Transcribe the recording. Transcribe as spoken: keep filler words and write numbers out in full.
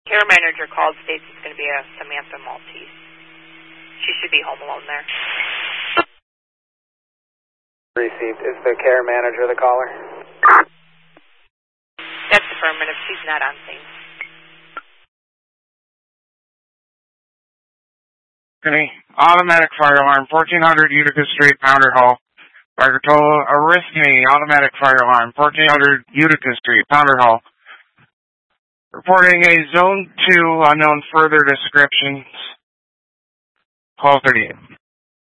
Care manager called, states it's going to be a Samantha Maltese. She should be home alone there. Received. Is the care manager the caller? That's affirmative. She's not on scene. Okay. Automatic fire alarm, fourteen hundred Utica Street, Pounder Hall. Barcatola, arrhythmia, automatic fire alarm, fourteen hundred Utica Street, Pounder Hall. Reporting a Zone two, unknown further descriptions, twelve thirty-eight.